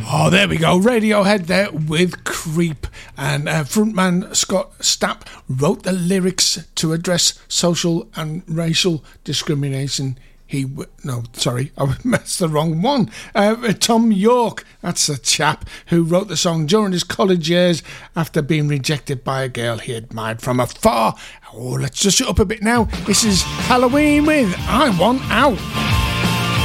Oh, there we go. Radiohead there with Creep. And frontman Scott Stapp wrote the lyrics to address social and racial discrimination. I messed the wrong one. Tom York, that's a chap who wrote the song during his college years after being rejected by a girl he admired from afar. Oh, let's just shut up a bit now. This is Halloween with I Want Out.